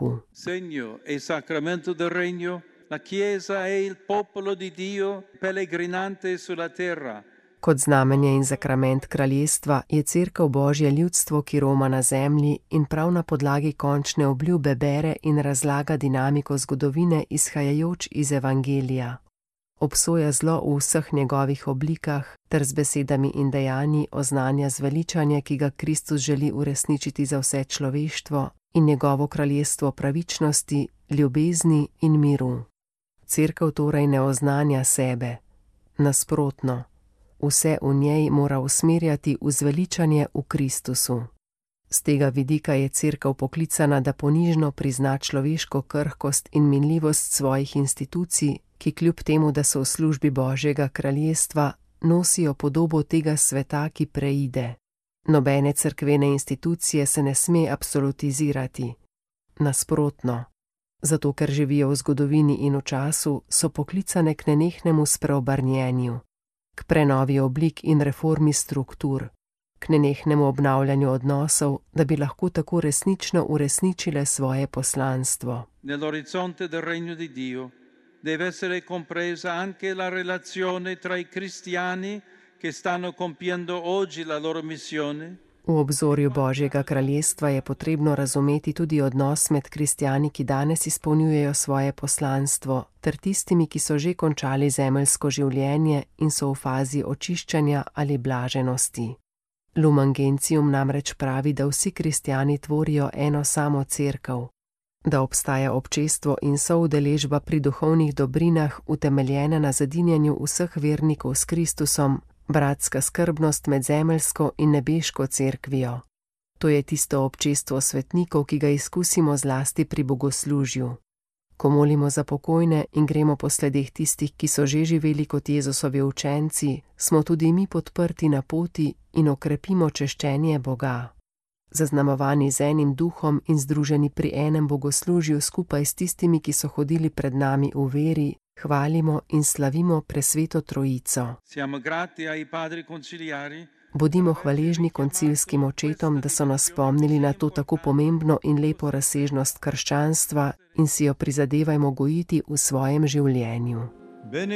duhu. Segno e sacramento del regno, la Chiesa è il popolo di Dio pellegrinante sulla terra. Kot znamenje in zakrament kraljestva je Cerkev Božje ljudstvo, ki roma na zemlji in prav na podlagi končne obljube bere in razlaga dinamiko zgodovine izhajajoč iz Evangelija. Obsoja zlo v vseh njegovih oblikah ter z besedami in dejanji oznanja zveličanje, ki ga Kristus želi uresničiti za vse človeštvo in njegovo kraljestvo pravičnosti, ljubezni in miru. Cerkev torej ne oznanja sebe, nasprotno. Vse v njej mora usmerjati v zveličanje v Kristusu. Z tega vidika je Cerkev poklicana, da ponižno prizna človeško krhkost in minljivost svojih institucij, ki kljub temu, da so v službi Božjega kraljestva, nosijo podobo tega sveta, ki preide. Nobene cerkvene institucije se ne sme absolutizirati. Nasprotno. Zato, ker živijo v zgodovini in v času, so poklicane k nenehnemu spreobrnjenju, k prenovi oblik in reformi struktur, k nenehnemu obnavljanju odnosov, da bi lahko tako resnično uresničile svoje poslanstvo. Nell'orizzonte del regno di Dio deve essere compresa anche la relazione tra i cristiani che stanno compiendo oggi la loro missione. V obzorju Božjega kraljestva je potrebno razumeti tudi odnos med kristjani, ki danes izpolnjujejo svoje poslanstvo, ter tistimi, ki so že končali zemeljsko življenje in so v fazi očiščanja ali blaženosti. Lumen Gentium namreč pravi, da vsi kristjani tvorijo eno samo cerkev, da obstaja občestvo in soudeležba pri duhovnih dobrinah utemeljena na zedinjenju vseh vernikov s Kristusom, bratska skrbnost med zemeljsko in nebeško cerkvijo. To je tisto občestvo svetnikov, ki ga izkusimo zlasti pri bogoslužju. Ko molimo za pokojne in gremo po sledeh tistih, ki so že živeli kot Jezusovi učenci, smo tudi mi podprti na poti in okrepimo češčenje Boga. Zaznamovani z enim duhom in združeni pri enem bogoslužju skupaj s tistimi, ki so hodili pred nami v veri, hvalimo in slavimo presveto Trojico. Bodimo hvaležni koncilskim očetom, da so nas spomnili na to tako pomembno in lepo razsežnost krščanstva in si jo prizadevajmo gojiti v svojem življenju.